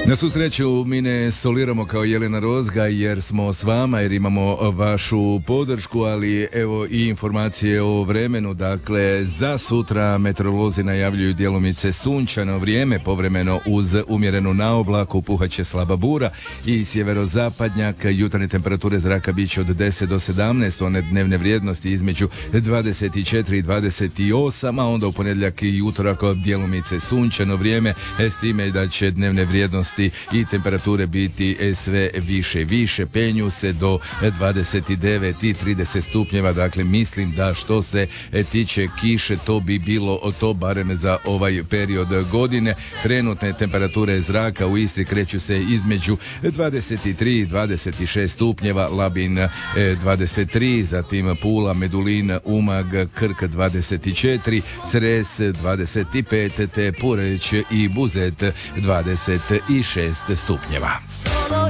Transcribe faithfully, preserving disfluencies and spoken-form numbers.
Na svu sreću mi ne soliramo kao Jelena Rozga jer smo s vama, jer imamo vašu podršku, ali evo i informacije o vremenu. Dakle, za sutra meteorolozi najavljuju djelomice sunčano vrijeme, povremeno uz umjerenu naoblaku, puhaće slaba bura i sjeverozapadnjak. Jutarnje temperature zraka bit će od deset do sedamnaest, one dnevne vrijednosti između dvadeset četiri i dvadeset osam, a onda u ponedjeljak i utorak djelomice sunčano vrijeme, s time da će dnevne vrijednosti i temperature biti sve više i više, penju se do dvadeset devet i trideset stupnjeva. Dakle, mislim da što se tiče kiše, to bi bilo to barem za ovaj period godine. Trenutne temperature zraka u Istri kreću se između dvadeset tri i dvadeset šest stupnjeva, Labin dvadeset tri, zatim Pula, Medulin, Umag, Krk dvadeset četiri, Cres dvadeset pet, te Poreć i Buzet dvadeset šest stupnjeva.